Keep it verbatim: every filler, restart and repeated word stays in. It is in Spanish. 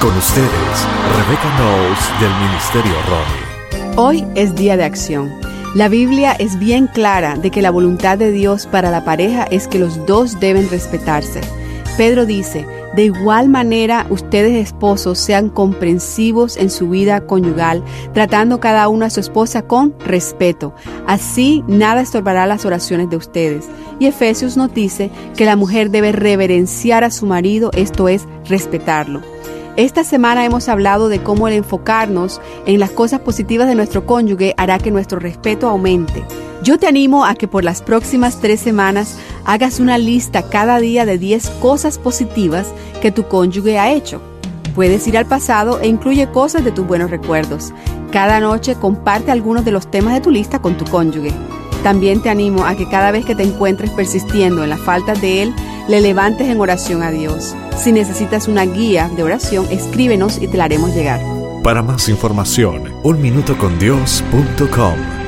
Con ustedes, Rebecca Knowles del Ministerio Ronnie. Hoy es Día de Acción. La Biblia es bien clara de que la voluntad de Dios para la pareja es que los dos deben respetarse. Pedro dice, de igual manera ustedes esposos sean comprensivos en su vida conyugal, tratando cada uno a su esposa con respeto. Así nada estorbará las oraciones de ustedes. Y Efesios nos dice que la mujer debe reverenciar a su marido, esto es, respetarlo. Esta semana hemos hablado de cómo el enfocarnos en las cosas positivas de nuestro cónyuge hará que nuestro respeto aumente. Yo te animo a que por las próximas tres semanas hagas una lista cada día de diez cosas positivas que tu cónyuge ha hecho. Puedes ir al pasado e incluye cosas de tus buenos recuerdos. Cada noche comparte algunos de los temas de tu lista con tu cónyuge. También te animo a que cada vez que te encuentres persistiendo en la falta de él, le levantes en oración a Dios. Si necesitas una guía de oración, escríbenos y te la haremos llegar. Para más información, un minuto con dios punto com.